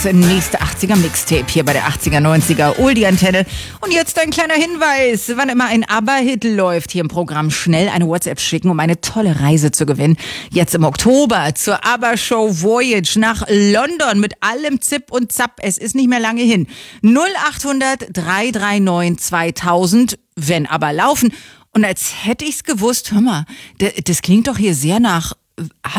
Nächste 80er Mixtape hier bei der 80er 90er Oldie-Antenne. Und jetzt ein kleiner Hinweis, wann immer ein ABBA-Hit läuft, hier im Programm schnell eine WhatsApp schicken, um eine tolle Reise zu gewinnen. Jetzt im Oktober zur ABBA-Show Voyage nach London mit allem Zip und Zap. Es ist nicht mehr lange hin. 0800 339 2000, wenn ABBA laufen. Und als hätte ich's gewusst, hör mal, das klingt doch hier sehr nach